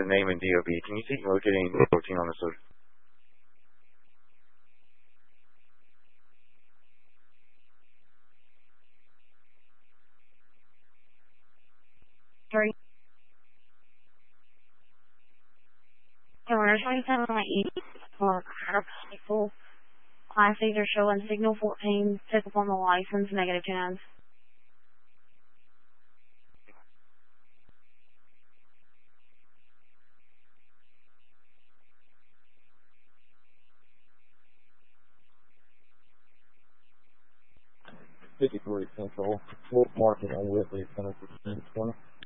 name and DOB. Can you see locating 14 on this load? Sorry. We're 27.8 for full Class 8 are showing signal 14, pick up on the license, negative 10. '53 Central, Wolf marking on Whitley, 10%, 20.